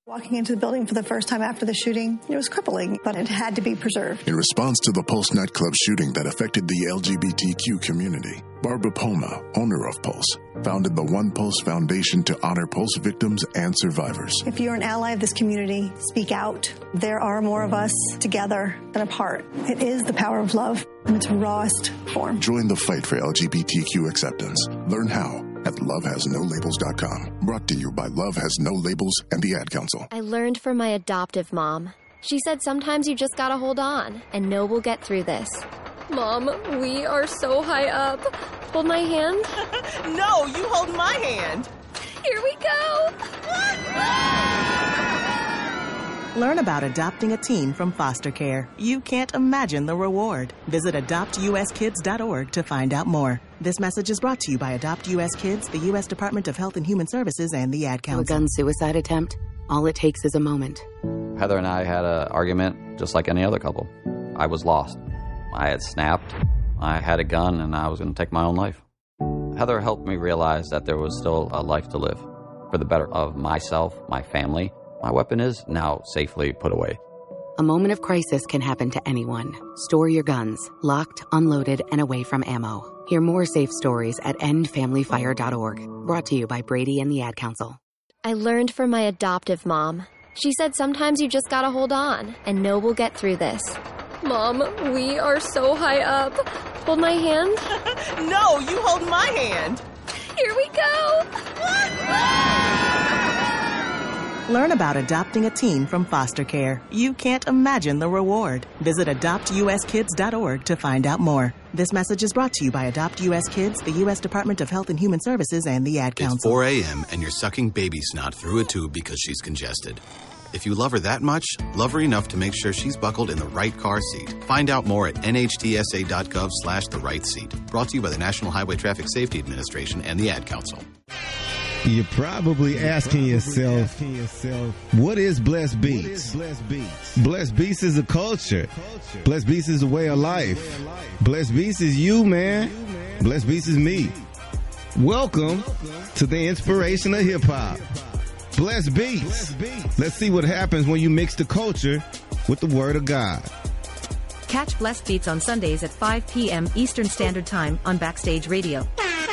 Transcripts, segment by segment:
Walking into the building for the first time after the shooting, it was crippling, but it had to be preserved. In response to the Pulse nightclub shooting that affected the LGBTQ community, Barbara Poma, owner of Pulse, founded the One Pulse Foundation to honor Pulse victims and survivors. If you're an ally of this community, speak out. There are more of us together than apart. It is the power of love in its rawest form. Join the fight for LGBTQ acceptance. Learn how at lovehasnolabels.com. Brought to you by Love Has No Labels and the Ad Council. I learned from my adoptive mom. She said sometimes you just gotta hold on and know we'll get through this. Mom, we are so high up. Hold my hand. No, you hold my hand. Here we go. Learn about adopting a teen from foster care. You can't imagine the reward. Visit adoptuskids.org to find out more. This message is brought to you by Adopt U.S. Kids, the U.S. Department of Health and Human Services, and the Ad Council. A gun suicide attempt, all it takes is a moment. Heather and I had an argument just like any other couple. I was lost. I had snapped. I had a gun, and I was going to take my own life. Heather helped me realize that there was still a life to live for the better of myself, my family. My weapon is now safely put away. A moment of crisis can happen to anyone. Store your guns, locked, unloaded, and away from ammo. Hear more safe stories at endfamilyfire.org. Brought to you by Brady and the Ad Council. I learned from my adoptive mom. She said sometimes you just gotta hold on and know we'll get through this. Mom, we are so high up. Hold my hand. No, you hold my hand. Here we go. Learn about adopting a teen from foster care. You can't imagine the reward. Visit adoptuskids.org to find out more. This message is brought to you by Adopt U.S. Kids, the U.S. Department of Health and Human Services, and the Ad Council. It's 4 a.m. and you're sucking baby snot through a tube because she's congested. If you love her that much, love her enough to make sure she's buckled in the right car seat. Find out more at nhtsa.gov/the right seat. Brought to you by the National Highway Traffic Safety Administration and the Ad Council. You're probably asking yourself, what is Blessed Beats? Blessed Beats is a culture. Blessed Beats is a way of life. Blessed Beats is you, man. Blessed Beats is me. Welcome to the inspiration of hip-hop. Blessed Beats. Let's see what happens when you mix the culture with the Word of God. Catch Blessed Beats on Sundays at 5 p.m. Eastern Standard Time on Backstage Radio.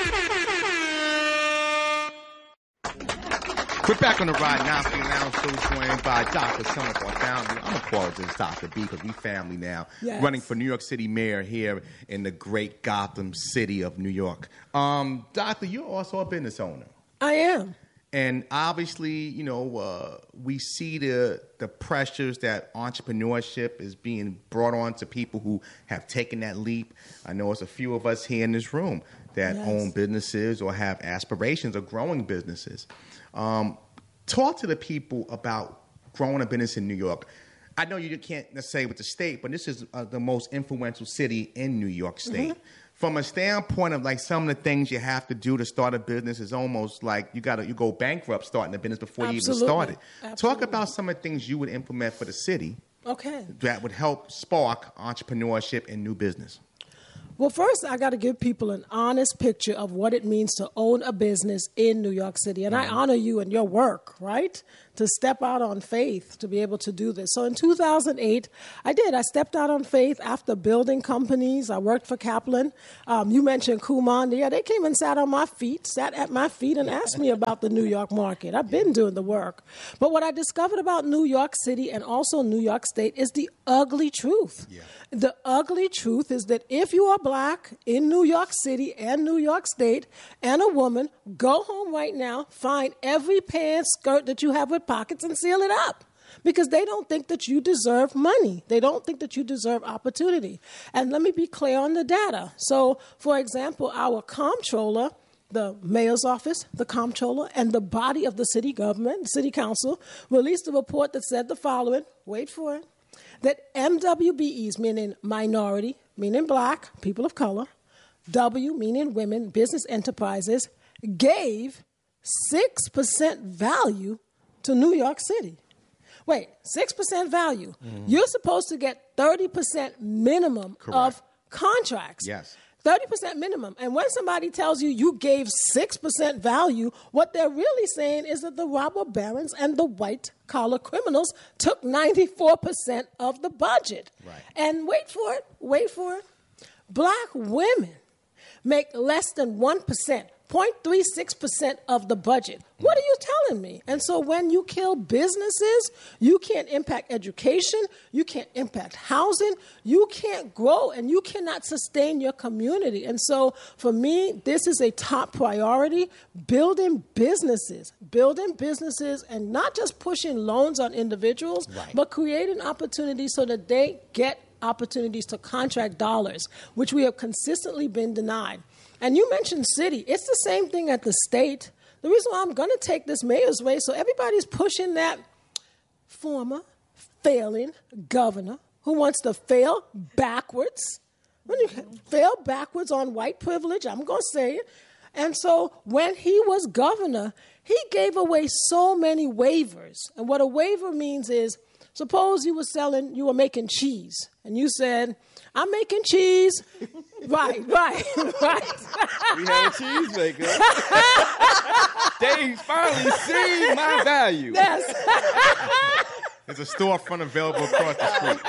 We're back on the ride, now being lounge, still joined by Dr. Summer Foundry. I'm going to call this Dr. B because we family now. Yes. Running for New York City mayor here in the great Gotham city of New York. Doctor, you're also a business owner. I am. And obviously, you know, we see the pressures that entrepreneurship is being brought on to people who have taken that leap. I know it's a few of us here in this room that own businesses or have aspirations of growing businesses. Talk to the people about growing a business in New York. I know you can't necessarily with the state, but this is the most influential city in New York State. Mm-hmm. From a standpoint of like some of the things you have to do to start a business is almost like you go bankrupt starting a business before you even start it. Talk about some of the things you would implement for the city that would help spark entrepreneurship and new business. Well, first, I got to give people an honest picture of what it means to own a business in New York City. And I honor you and your work, right? To step out on faith to be able to do this. So in 2008, I stepped out on faith after building companies. I worked for Kaplan. You mentioned Kumon. Yeah, they came and sat at my feet and asked me about the New York market. I've been doing the work. But what I discovered about New York City and also New York State is the ugly truth. Yeah. The ugly truth is that if you are black in New York City and New York State and a woman, go home right now, find every pants, skirt that you have with pockets and seal it up. Because they don't think that you deserve money. They don't think that you deserve opportunity. And let me be clear on the data. So, for example, our comptroller, the mayor's office, the comptroller, and the body of the city government, the city council, released a report that said the following, wait for it, that MWBEs, meaning minority, meaning black, people of color, W, meaning women, business enterprises, gave 6% value to New York City. Wait, 6% value. Mm-hmm. You're supposed to get 30% minimum of contracts. Yes. 30% minimum. And when somebody tells you you gave 6% value, what they're really saying is that the robber barons and the white-collar criminals took 94% of the budget. Right. And wait for it. Black women make less than 1%. 0.36% of the budget. What are you telling me? And so when you kill businesses, you can't impact education, you can't impact housing, you can't grow, and you cannot sustain your community. And so for me, this is a top priority, building businesses, and not just pushing loans on individuals, but creating opportunities so that they get opportunities to contract dollars, which we have consistently been denied. And you mentioned city. It's the same thing at the state. The reason why I'm going to take this mayor's race, so everybody's pushing that former failing governor who wants to fail backwards. When you fail backwards on white privilege, I'm going to say it. And so when he was governor, he gave away so many waivers. And what a waiver means is, suppose you were making cheese, and you said, I'm making cheese. Right. We had a cheesemaker. They finally see my value. Yes. There's a storefront available across the street.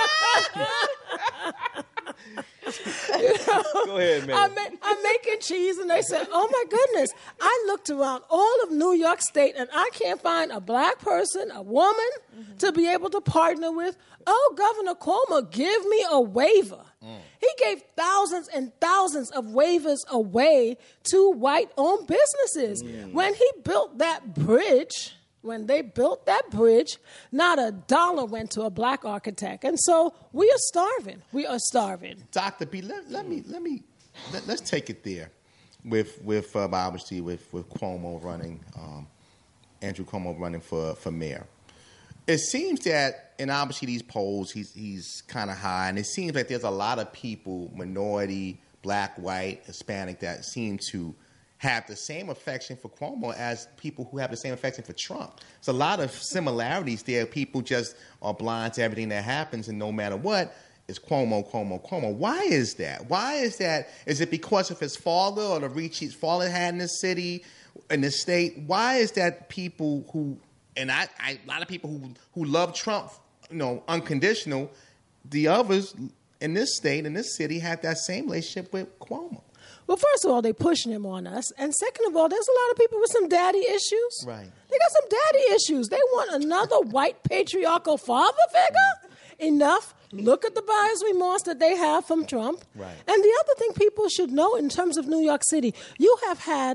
Go ahead, man. I'm making cheese, and they said, oh, my goodness. I looked around all of New York State, and I can't find a black person, a woman, to be able to partner with. Oh, Governor Cuomo, give me a waiver. He gave thousands and thousands of waivers away to white-owned businesses. When he built that bridge... When they built that bridge, not a dollar went to a black architect. And so we are starving. Dr. B, let's take it there with obviously with Cuomo running, Andrew Cuomo running for mayor. It seems that, and obviously these polls, he's kind of high, and it seems like there's a lot of people, minority, black, white, Hispanic, that seem to have the same affection for Cuomo as people who have the same affection for Trump. There's a lot of similarities there. People just are blind to everything that happens, and no matter what, it's Cuomo. Why is that? Is it because of his father or the reach his father had in the city, in the state? Why is that people who, and a lot of people who love Trump, unconditional, the others in this state, in this city, have that same relationship with Cuomo? Well, first of all, they're pushing him on us. And second of all, there's a lot of people with some daddy issues. Right. They got some daddy issues. They want another white patriarchal father figure. Enough. Look at the buyer's remorse that they have from Trump. Right. And the other thing people should know in terms of New York City, you have had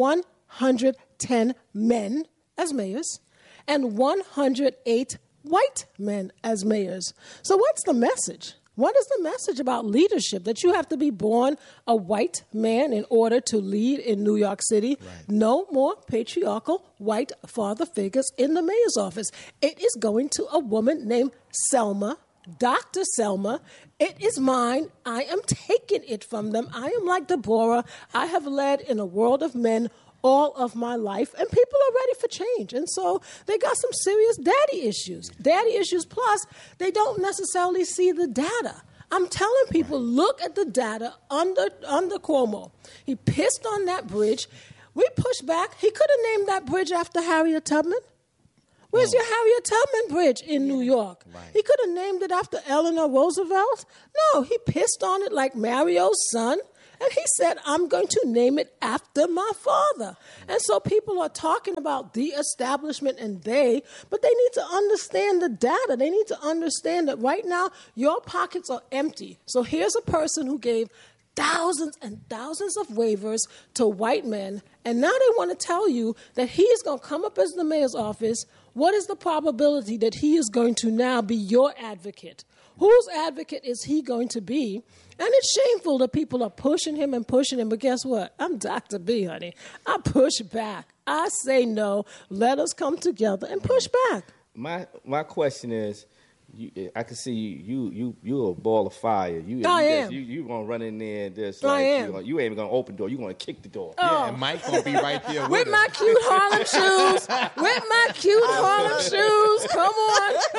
110 men as mayors and 108 white men as mayors. So what's the message? What is the message about leadership? That you have to be born a white man in order to lead in New York City? Right. No more patriarchal white father figures in the mayor's office. It is going to a woman named Selma, Dr. Selma. It is mine. I am taking it from them. I am like Deborah. I have led in a world of men all of my life, and people are ready for change. And so they got some serious daddy issues. Plus, they don't necessarily see the data. I'm telling people, look at the data under Cuomo. He pissed on that bridge. We pushed back. He could have named that bridge after Harriet Tubman. Where's your Harriet Tubman Bridge in New York? Right. He could have named it after Eleanor Roosevelt. No, he pissed on it like Mario's son. And he said, I'm going to name it after my father. And so people are talking about the establishment and but they need to understand the data. They need to understand that right now your pockets are empty. So here's a person who gave thousands and thousands of waivers to white men, and now they want to tell you that he is going to come up as the mayor's office. What is the probability that he is going to now be your advocate? Whose advocate is he going to be? And it's shameful that people are pushing him, but guess what? I'm Dr. B, honey. I push back. I say no. Let us come together and push back. My question is, I can see you a ball of fire. You gonna run in there and just like you ain't even gonna open the door. You gonna kick the door. Oh. Yeah, and Mike gonna be right there with my cute Harlem shoes. Come on.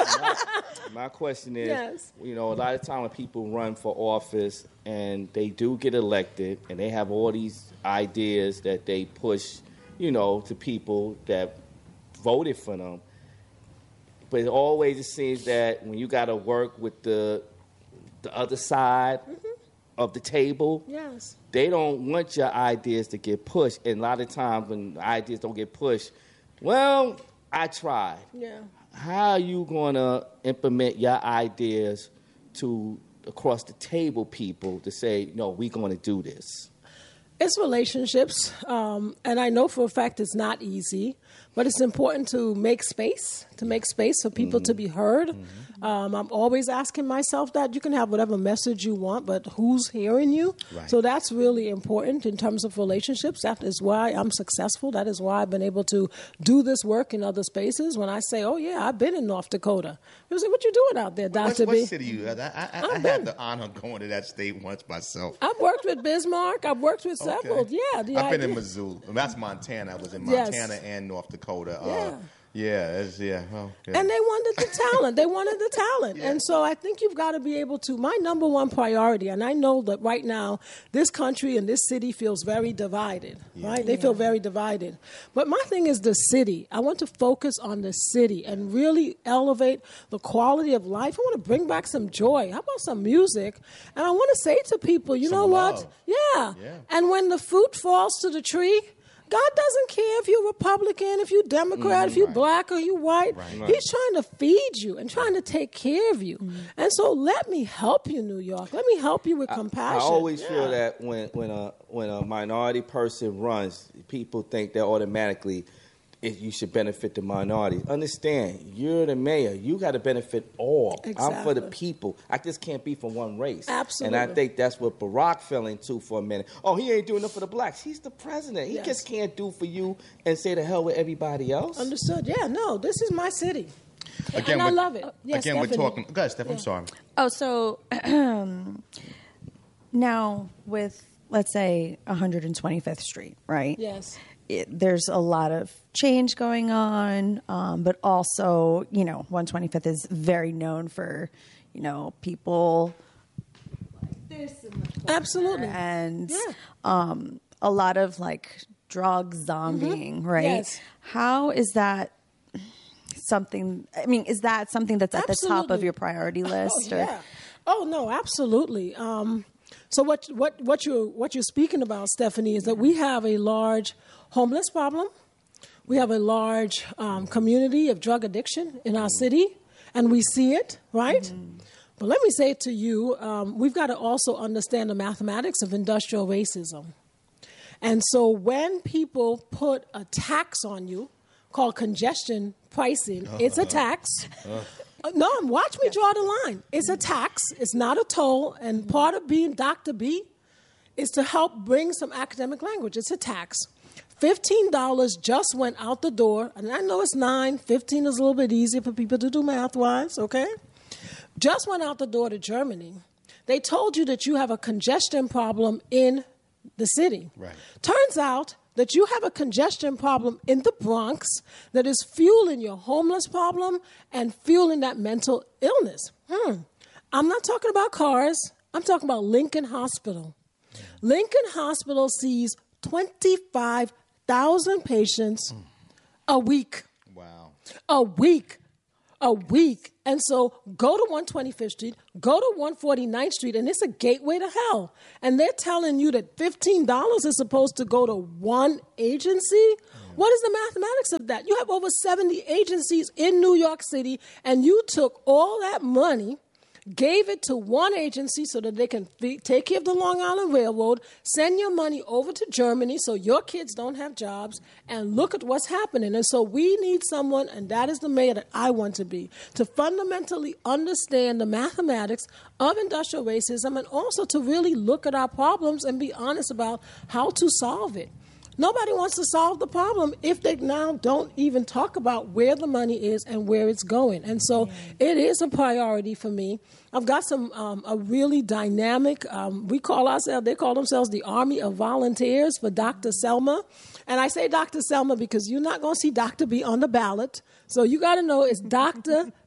My question is, a lot of time when people run for office and they do get elected and they have all these ideas that they push, to people that voted for them. But it always seems that when you got to work with the other side of the table, they don't want your ideas to get pushed. And a lot of times when ideas don't get pushed, well, I tried. Yeah. How are you going to implement your ideas to across the table people to say, no, we're going to do this? It's relationships, and I know for a fact it's not easy, but it's important to make space for people to be heard. I'm always asking myself that. You can have whatever message you want, but who's hearing you? Right. So that's really important in terms of relationships. That is why I'm successful. That is why I've been able to do this work in other spaces. When I say, oh, yeah, I've been in North Dakota. People say, what you doing out there, Dr. B? What city you at? I had the honor of going to that state once myself. I've worked with Bismarck. I've worked with several. Yeah, I've been in Missoula. That's Montana. I was in Montana and North Dakota. And they wanted the talent. And so I think you've got to be able to, my number one priority, and I know that right now this country and this city feels very divided, right? They feel very divided. But my thing is the city. I want to focus on the city and really elevate the quality of life. I want to bring back some joy. How about some music? And I want to say to people, you know what? Yeah. And when the fruit falls to the tree, God doesn't care if you're Republican, if you're Democrat, if you're black or you're white. He's trying to feed you and trying to take care of you. And so let me help you, New York. Let me help you with compassion. I always feel that when a minority person runs, people think that automatically you should benefit the minorities. Understand, you're the mayor. You got to benefit all. Exactly. I'm for the people. I just can't be from one race. Absolutely. And I think that's what Barack fell into for a minute. Oh, he ain't doing enough for the blacks. He's the president. He just can't do for you and say the hell with everybody else. Understood. Yeah, no, this is my city. Again, I love it. Yes, again, Stephanie. we're talking. Go ahead, Steph, I'm sorry. Oh, so now with, let's say, 125th Street, right? Yes. There's a lot of change going on, but also, 125th is very known for, people like this in the corner. Absolutely. And a lot of drug zombieing, right? Yes. How is that something? I mean, is that something that's at the top of your priority list? Oh, yeah. Oh no, absolutely. So what you're speaking about, Stephanie, is that we have a large homeless problem. We have a large community of drug addiction in our city, and we see it, right? But let me say to you, we've got to also understand the mathematics of industrial racism. And so when people put a tax on you called congestion pricing, it's a tax. No, watch me draw the line. It's a tax. It's not a toll. And part of being Dr. B is to help bring some academic language. It's a tax. $15 just went out the door. And I know it's 9. 15 is a little bit easier for people to do math-wise, okay? Just went out the door to Germany. They told you that you have a congestion problem in the city. Right. Turns out that you have a congestion problem in the Bronx that is fueling your homeless problem and fueling that mental illness. I'm not talking about cars. I'm talking about Lincoln Hospital. Lincoln Hospital sees 25,000 patients a week. Wow. A week. And so go to 125th Street, go to 149th Street, and it's a gateway to hell. And they're telling you that $15 is supposed to go to one agency? What is the mathematics of that? You have over 70 agencies in New York City, and you took all that money, gave it to one agency so that they can take care of the Long Island Railroad, send your money over to Germany so your kids don't have jobs, and look at what's happening. And so we need someone, and that is the mayor that I want to be, to fundamentally understand the mathematics of industrial racism and also to really look at our problems and be honest about how to solve it. Nobody wants to solve the problem if they now don't even talk about where the money is and where it's going. And so it is a priority for me. I've got some a really dynamic, they call themselves the Army of Volunteers for Dr. Selma. And I say Dr. Selma because you're not going to see Dr. B on the ballot. So you got to know it's Dr.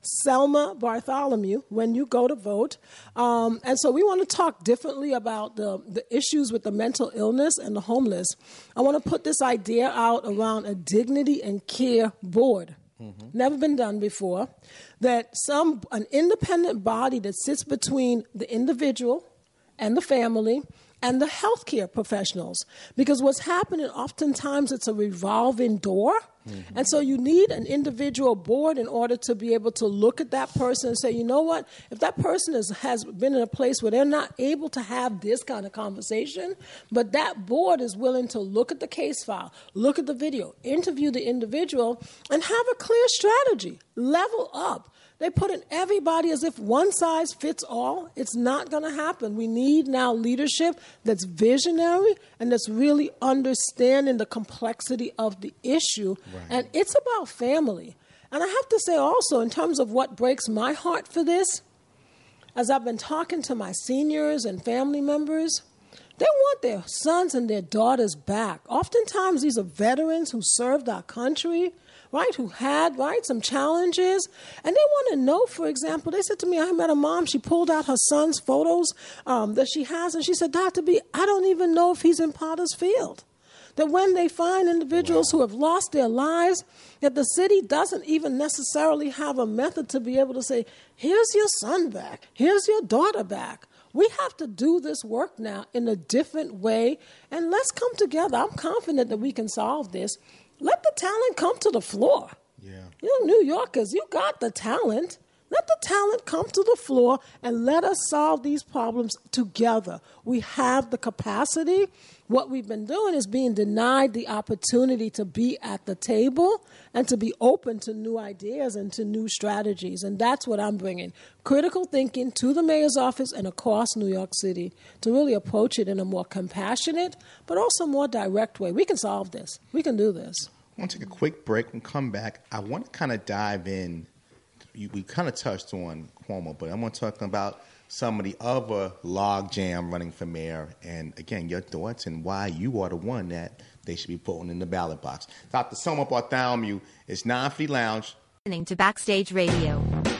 Selma Bartholomew when you go to vote. And so we want to talk differently about the issues with the mental illness and the homeless. I want to put this idea out around a dignity and care board. Never been done before. That an independent body that sits between the individual and the family and the healthcare professionals. Because what's happening, oftentimes it's a revolving door. And so you need an individual board in order to be able to look at that person and say, you know what, if that person has been in a place where they're not able to have this kind of conversation, but that board is willing to look at the case file, look at the video, interview the individual, and have a clear strategy, level up. They put in everybody as if one size fits all. It's not going to happen. We need now leadership that's visionary and that's really understanding the complexity of the issue. Right. And it's about family. And I have to say also, in terms of what breaks my heart for this, as I've been talking to my seniors and family members, they want their sons and their daughters back. Oftentimes, these are veterans who served our country, right, who had, right, some challenges. And they want to know, for example, they said to me, I met a mom, she pulled out her son's photos that she has, and she said, Dr. B, I don't even know if he's in Potter's Field. That when they find individuals who have lost their lives, that the city doesn't even necessarily have a method to be able to say, here's your son back, here's your daughter back. We have to do this work now in a different way, and let's come together. I'm confident that we can solve this. Let the talent come to the floor. Yeah. You know, New Yorkers, you got the talent. Let the talent come to the floor and let us solve these problems together. We have the capacity. What we've been doing is being denied the opportunity to be at the table and to be open to new ideas and to new strategies. And that's what I'm bringing. Critical thinking to the mayor's office and across New York City to really approach it in a more compassionate but also more direct way. We can solve this. We can do this. I want to take a quick break and come back. I want to kind of dive in. We kind of touched on Cuomo, but I want to talk about some of the other logjam running for mayor. And again, your thoughts and why you are the one that they should be putting in the ballot box. Dr. Selma Bartholomew is 950 Lounge. Listening to Backstage Radio.